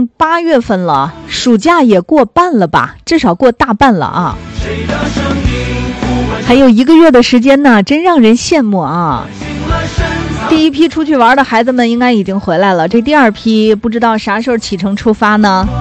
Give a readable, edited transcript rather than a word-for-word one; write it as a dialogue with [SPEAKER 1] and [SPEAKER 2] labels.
[SPEAKER 1] 经8月份了，暑假也过半了吧，至少过大半了啊。还有1个月的时间呢，真让人羡慕啊。第一批出去玩的孩子们应该已经回来了，这第2批不知道啥时候启程出发呢？